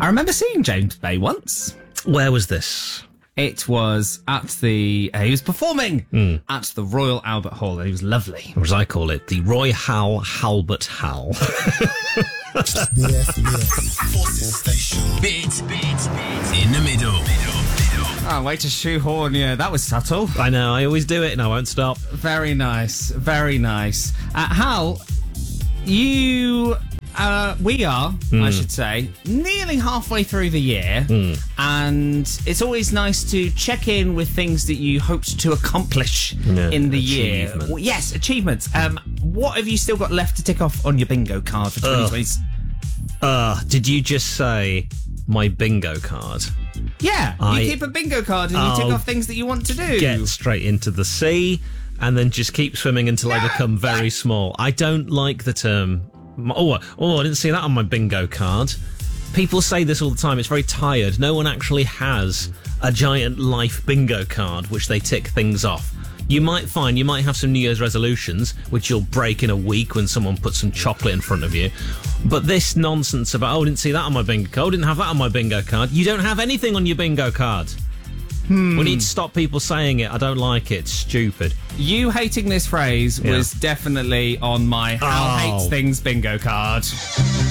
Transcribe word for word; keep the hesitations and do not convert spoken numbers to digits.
I remember seeing James Bay once. Where was this? It was at the... Uh, he was performing mm. at the Royal Albert Hall. He was lovely. Or as I call it, the Roy Hal Halbert Hal. Forces Station. Beat, beat, beat. In the middle. Oh, way to shoehorn you. That was subtle. I know, I always do it and I won't stop. Very nice, very nice. Uh, Hal, you... Uh, we are, mm. I should say, nearly halfway through the year, mm. and it's always nice to check in with things that you hoped to accomplish yeah, in the year. Well, yes, achievements. Um, what have you still got left to tick off on your bingo card for twenty twenty? Uh, did you just say my bingo card? Yeah, I, you keep a bingo card and you I'll tick off things that you want to do. Get straight into the sea and then just keep swimming until yeah. I become very small. I don't like the term... Oh, oh, I didn't see that on my bingo card. People say this all the time. It's very tired. No one actually has a giant life bingo card which they tick things off. You might find you might have some New Year's resolutions which you'll break in a week when someone puts some chocolate in front of you. But this nonsense about, oh, I didn't see that on my bingo card, I didn't have that on my bingo card. You don't have anything on your bingo card. Hmm. We need to stop people saying it. I don't like it. It's stupid. You hating this phrase yeah. was definitely on my Hal oh. hates things bingo card.